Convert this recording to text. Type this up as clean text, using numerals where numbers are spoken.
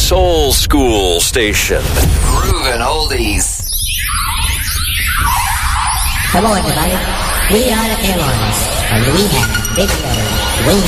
soul school station. Groovin' Oldies. Hello everybody, we are the Airlines, and we have video.